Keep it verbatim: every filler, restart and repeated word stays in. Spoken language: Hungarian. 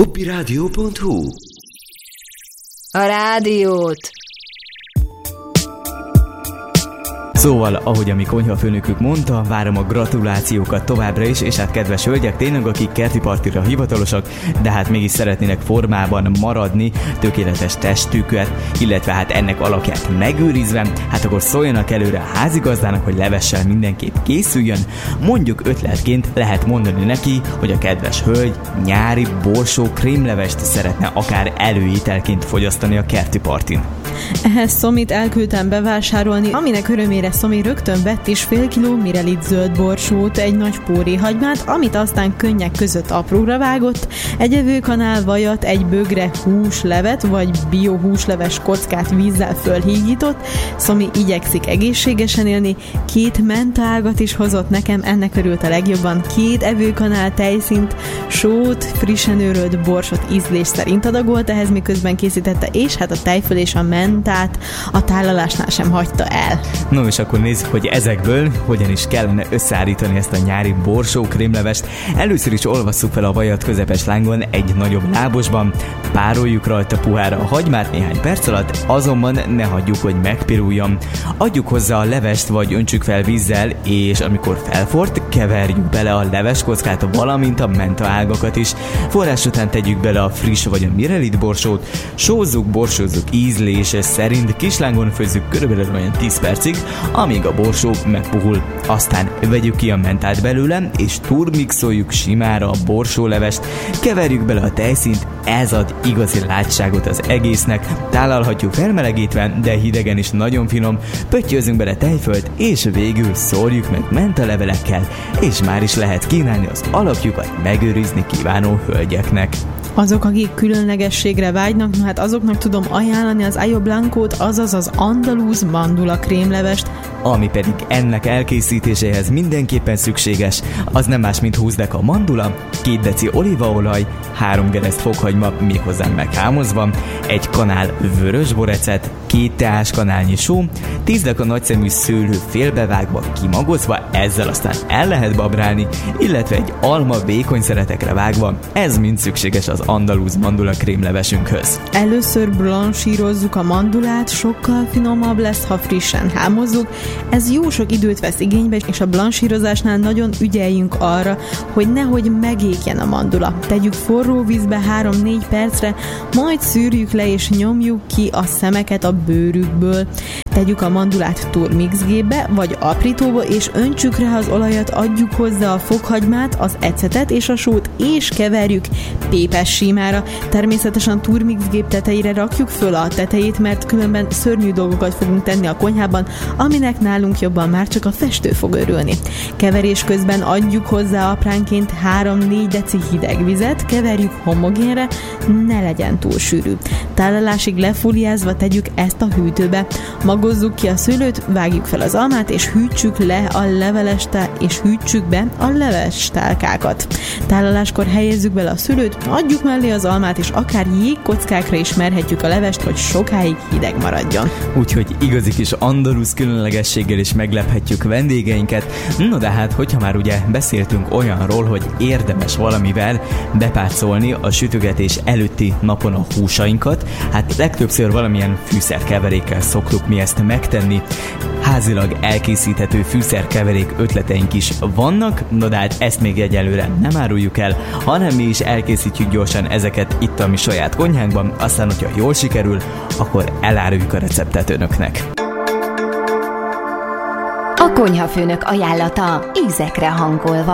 hobbiradio pont hu. A rádiót! Szóval, ahogy a mi konyhafőnökük mondta, várom a gratulációkat továbbra is, és hát kedves hölgyek, tényleg akik kerti partira hivatalosak, de hát mégis szeretnének formában maradni, tökéletes testüket, illetve hát ennek alakját megőrizve, hát akkor szóljanak előre a házigazdának, hogy levessel mindenképp készüljön. Mondjuk ötletként lehet mondani neki, hogy a kedves hölgy nyári borsó krémlevest szeretne akár előételként fogyasztani a kerti partin. Ehhez Szomit elküldtem bevásárolni, aminek örömére Szomi rögtön vett is fél kiló mirelit zöld borsót, egy nagy pórihagymát, amit aztán könnyek között apróra vágott, egy evőkanál vajat, egy bögre húslevet vagy biohúsleves kockát vízzel fölhígított. Szomi igyekszik egészségesen élni, két mentágat is hozott nekem, ennek örült a legjobban, két evőkanál tejszint, sót, frissen őrölt borsot ízlés szerint adagolt ehhez, miközben készítette, és hát a tejföl és a mentát a tálalásnál sem hagyta el. No, és akkor nézzük, hogy ezekből hogyan is kellene összeállítani ezt a nyári borsó krémlevest. Először is olvasszuk fel a vajat közepes lángon egy nagyobb lábosban, pároljuk rajta puhára a hagymát néhány perc alatt, azonban ne hagyjuk, hogy megpiruljon. Adjuk hozzá a levest, vagy öntsük fel vízzel, és amikor felforrt, keverjük bele a leveskockát, valamint a mentaágakat is. Forrás után tegyük bele a friss vagy a mirelit borsót, sózzuk, borsózzuk ízlés szerint, kislángon főzzük körülbelül olyan tíz percig, amíg a borsó megpuhul. Aztán vegyük ki a mentát belőle, és turmixoljuk simára a borsólevest, keverjük bele a tejszínt, ez ad igazi látságot az egésznek, tálalhatjuk felmelegítve, de hidegen is nagyon finom, pöttyözzünk bele tejfölt, és végül szórjuk meg mentalevelekkel, és már is lehet kínálni az alapjukat megőrizni kívánó hölgyeknek. Azok, akik különlegességre vágynak, hát azoknak tudom ajánlani az Ayo Blancót, azaz az andalúz mandula krémlevest. Ami pedig ennek elkészítéséhez mindenképpen szükséges, az nem más, mint húsz deka mandula, két deci olívaolaj, három gereszt fokhagyma méghozzá meghámozva, egy kanál vörösborecet, két teáskanálnyi só, tíz deka nagyszemű szőlő félbevágva, kimagozva, ezzel aztán el lehet babrálni, illetve egy alma vékony szeretekre vágva, ez mind szükséges az andalúz mandula krémlevesünkhöz. Először blansírozzuk a mandulát, sokkal finomabb lesz, ha frissen hámozzuk. Ez jó sok időt vesz igénybe, és a blansírozásnál nagyon ügyeljünk arra, hogy nehogy megékjen a mandula. Tegyük forró vízbe három-négy percre, majd szűrjük le és nyomjuk ki a szemeket a bőrükből. Tegyük a mandulát turmixgépbe vagy aprítóba, és öntsük rá az olajat, adjuk hozzá a fokhagymát, az ecetet és a sót, és keverjük pépes símára. Természetesen turmixgép tetejére rakjuk föl a tetejét, mert különben szörnyű dolgokat fogunk tenni a konyhában, aminek nálunk jobban már csak a festő fog örülni. Keverés közben adjuk hozzá apránként három-négy deci hideg vizet, keverjük homogénre, ne legyen túl sűrű. Tálalásig lefóliázva tegyük ezt a hűtőbe. Magozzuk ki a szőlőt, vágjuk fel az almát, és hűtsük le a levelestál, és hűtsük be a levestálkákat. Tálaláskor helyezzük bele a szőlőt, adjuk mellé az almát, és akár jégkockákra is merhetjük a levest, hogy sokáig hideg maradjon. Úgyhogy igazi kis andalusz különlegességgel is meglephetjük vendégeinket. No de hát, hogyha már ugye beszéltünk olyanról, hogy érdemes valamivel bepácolni a sütögetés előtti napon a húsainkat, hát legtöbbször valamilyen fűszerkeverékkel szoktuk mi ezt megtenni. Házilag elkészíthető fűszerkeverék ötleteink is vannak, no de hát ezt még egyelőre nem áruljuk el, hanem mi is elkészítjük gyorsan ezeket itt a mi saját konyhánkban, aztán, hogyha jól sikerül, akkor eláruljuk a receptet önöknek. A konyhafőnök ajánlata ízekre hangolva.